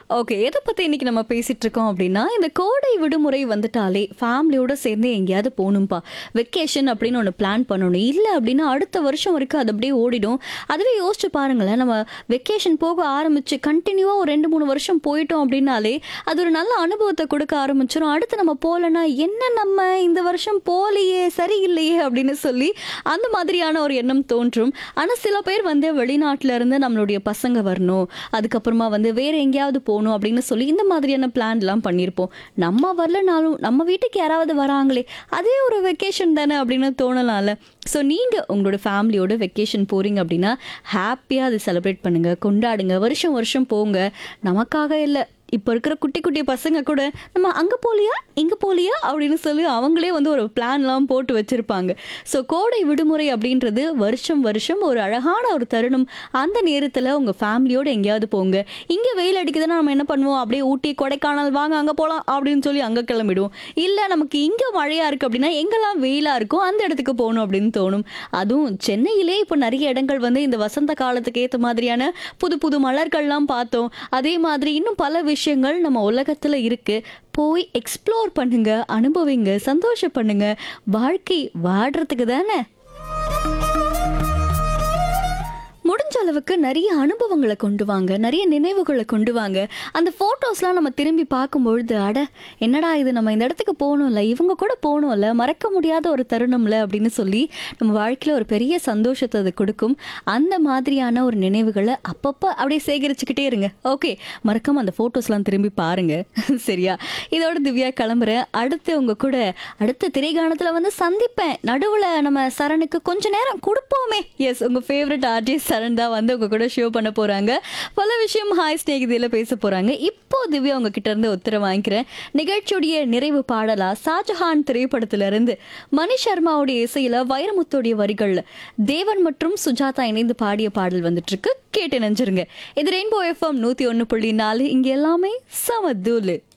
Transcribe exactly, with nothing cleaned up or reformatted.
Okay. எத பத்தி இன்னைக்கு நம்ம பேசிட்டு இருக்கோம் அப்படின்னா, இந்த கோடை விடுமுறை வந்துட்டாலே ஃபேமிலியோட சேர்ந்து எங்கேயாவது போணும்பா. வெக்கேஷன் அப்படின்னு ஒண்ணு பிளான் பண்ணணும். இல்ல அப்படின்னா அடுத்த வருஷம் வரைக்கும் அது அப்படியே ஓடிடும். அதுவே யோசிச்சு பாருங்களேன். நம்ம வெக்கேஷன் போக ஆரம்பிச்சு கன்டினியூவா ஒரு ரெண்டு, மூணு வருஷம் போயிட்டோம் அப்படின்னாலே, அது ஒரு நல்ல அனுபவத்த கொடுக்க ஆரம்பிச்சுரும். அடுத்து நம்ம போலன்னா, "என்ன நம்ம இந்த வருஷம் போலையே, சரியில்லையே" அப்படின்னு சொல்லி அந்த மாதிரியான ஒரு எண்ணம் தோன்றும். ஆனா சில பேர் வந்து வெளிநாட்டுல இருந்து நம்மளுடைய பசங்க வரணும். அதுக்கப்புறமா வந்து வேற எங்கேயாவது போகணும் அப்படின்னு சொல்லி இந்த மாதிரியான பிளான்லாம் பண்ணியிருப்போம். நம்ம வரலனாலும் நம்ம வீட்டுக்கு யாராவது வராங்களே, அதே ஒரு வெக்கேஷன் தானே அப்படின்னு தோணலாம்ல. ஸோ நீங்கள் உங்களோட ஃபேமிலியோட வெக்கேஷன் போகிறீங்க அப்படின்னா ஹாப்பியாக அதை செலிப்ரேட் பண்ணுங்கள், கொண்டாடுங்க, வருஷம் வருஷம் போங்க. நமக்காக இல்லை, இப்போ இருக்கிற குட்டி குட்டி பசங்க கூட நம்ம அங்கே போலியா இங்கே போலியா அப்படின்னு சொல்லி அவங்களே வந்து ஒரு பிளான்லாம் போட்டு வச்சுருப்பாங்க. ஸோ கோடை விடுமுறை அப்படின்றது வருஷம் வருஷம் ஒரு அழகான ஒரு தருணம். அந்த நேரத்தில் உங்கள் ஃபேமிலியோடு எங்கேயாவது போங்க. இங்கே வெயில் அடிக்குதுன்னா நம்ம என்ன பண்ணுவோம், அப்படியே ஊட்டி கொடைக்கானல் வாங்க அங்கே போகலாம் அப்படின்னு சொல்லி அங்கே கிளம்பிடுவோம். இல்லை நமக்கு இங்கே மழையாக இருக்குது அப்படின்னா எங்கெல்லாம் வெயிலாக இருக்கோ அந்த இடத்துக்கு போகணும் அப்படின்னு தோணும். அதுவும் சென்னையிலே இப்போ நிறைய இடங்கள் வந்து இந்த வசந்த காலத்துக்கு ஏற்ற மாதிரியான புது புது மலர்கள்லாம் பார்த்தோம். அதே மாதிரி இன்னும் பல விஷயங்கள் நம்ம உலகத்துல இருக்கு. போய் எக்ஸ்ப்ளோர் பண்ணுங்க, அனுபவிங்க, சந்தோஷம் பண்ணுங்க. வாழ்க்கை வாடுறதுக்கு தானே. முடிஞ்ச அளவுக்கு நிறைய அனுபவங்களை கொண்டு வாங்க, நிறைய நினைவுகளை கொண்டு வாங்க. அந்த ஃபோட்டோஸ்லாம் நம்ம திரும்பி பார்க்கும்பொழுது, அட என்னடா இது, நம்ம இந்த இடத்துக்கு போகணும்ல, இவங்க கூட போகணும்ல, மறக்க முடியாத ஒரு தருணம்ல அப்படின்னு சொல்லி நம்ம வாழ்க்கையில் ஒரு பெரிய சந்தோஷத்தை அது கொடுக்கும். அந்த மாதிரியான ஒரு நினைவுகளை அப்பப்போ அப்படியே சேகரிச்சுக்கிட்டே இருங்க. ஓகே, மறக்காம அந்த ஃபோட்டோஸ்லாம் திரும்பி பாருங்க. சரியா? இதோட திவ்யா கிளம்புறேன். அடுத்து உங்க கூட அடுத்த திரைகாணத்தில் வந்து சந்திப்பேன். நடுவில் நம்ம சரணுக்கு கொஞ்ச நேரம் கொடுப்போமே. எஸ், உங்க ஃபேவரட் ஆர்டிஸ்ட் சரண் தான் வந்து உங்க கூட ஷோ பண்ண போறாங்க. பல விஷயம் ஹாய் ஸ்நேகிதியில பேச போறாங்க. இப்போ திவ்யா உங்க கிட்ட இருந்து உத்தரவு வாங்கிக்கிறேன். நிகழ்ச்சியுடைய நிறைவு பாடலா ஷாஜஹான் திரைப்படத்துல இருந்து மணி சர்மாவுடைய இசையில வைரமுத்தோடைய வரிகள்ல தேவன் மற்றும் சுஜாதா இணைந்து பாடிய பாடல் வந்துட்டு இருக்கு. கேட்டு நினைச்சிருங்க. இது ரெயின்போ எஃப்எம் நூத்தி ஒன்னு புள்ளி நாலு. இங்க எல்லாமே சமதூலு.